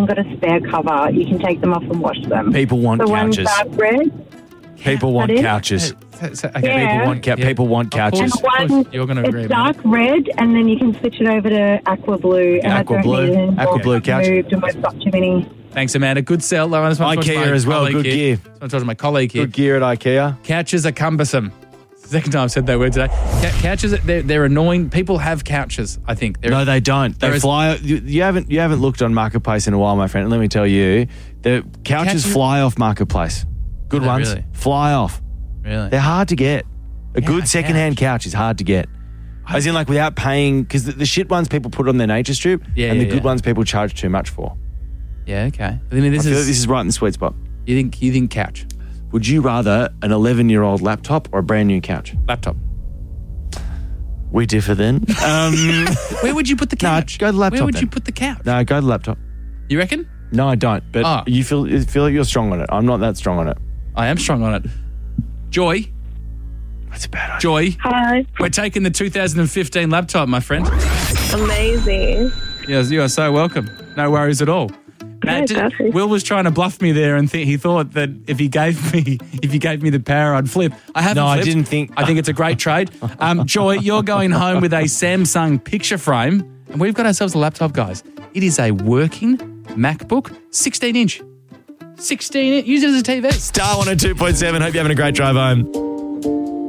haven't got a spare cover, you can take them off and wash them. People want the couches. ones that red. People want Pardon? couches. Yeah. People want couches. And one, You're going to agree. it's dark red, and then you can switch it over to aqua blue. And Aqua I don't blue. need it anymore. Aqua blue couch. Moved and we've got too many. Thanks, Amanda. Good sell. I just want to talk to IKEA my as well. colleague Good here. gear. I want to talk to my colleague here. Good gear at IKEA. Couches are cumbersome. It's the second time I've said that word today. Couches, they're annoying. People have couches, I think. No, they don't. They fly. You haven't looked on Marketplace in a while, my friend. And let me tell you, the couches fly off Marketplace. Good Oh, ones really? fly off. Really? They're hard to get. A good second-hand couch is hard to get. As in, like, without paying, because the shit ones people put on their nature strip, and the good ones people charge too much for. Yeah, okay. I mean, this is right in the sweet spot. You think couch? Would you rather an 11-year-old laptop or a brand new couch? Laptop. We differ then. Where would you put the couch? No, go to the laptop. Where would then. you put the couch? No, go to the laptop. You reckon? No, I don't. But you feel like you're strong on it. I'm not that strong on it. I am strong on it. Joy. That's a bad idea. Joy. Hi. We're taking the 2015 laptop, my friend. Amazing. Yes, you are so welcome. No worries at all. Will was trying to bluff me there, and he thought that if he gave me the power, I'd flip. I haven't. No, I flipped. didn't think. I think it's a great trade. Joy, you're going home with a Samsung picture frame, and we've got ourselves a laptop, guys. It is a working MacBook, 16-inch. 16-inch. Use it as a TV. Star 102.7. Hope you're having a great drive home.